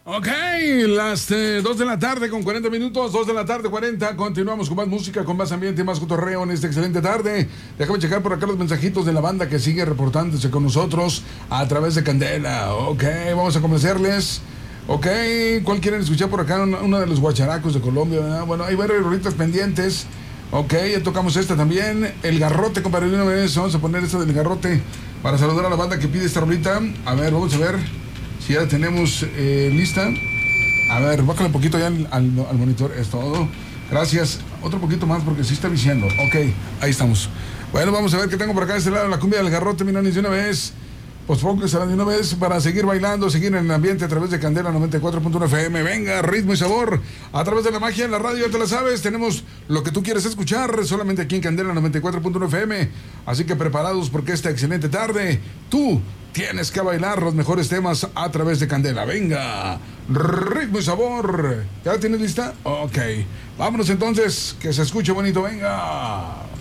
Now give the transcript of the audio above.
Ok, las 2 de la tarde con 40 minutos, 2 de la tarde 40, continuamos con más música, con más ambiente y más cotorreo en esta excelente tarde. Déjame checar por acá los mensajitos de la banda que sigue reportándose con nosotros a través de Candela. Ok, vamos a complacerles. Ok, ¿cuál quieren escuchar por acá? Uno de los guacharacos de Colombia, ¿verdad? Bueno, hay varias rolitas pendientes. Ok, ya tocamos esta también. El Garrote, compadre, de una vez vamos a poner esta del Garrote para saludar a la banda que pide esta rolita. A ver, vamos a ver si ya la tenemos lista. A ver, bájale un poquito ya al monitor. Es todo. Gracias. Otro poquito más porque sí está viciando. Ok, ahí estamos. Bueno, vamos a ver qué tengo por acá de este lado. La cumbia del Garrote, Minones, de una vez. Pues pónganse de una vez para seguir bailando, seguir en el ambiente a través de Candela 94.1 FM. Venga, ritmo y sabor. A través de la magia en la radio, ya te la sabes. Tenemos lo que tú quieres escuchar solamente aquí en Candela 94.1 FM. Así que preparados porque esta excelente tarde, tú tienes que bailar los mejores temas a través de Candela. Venga, ritmo y sabor. ¿Ya la tienes lista? Ok. Vámonos entonces, que se escuche bonito. Venga.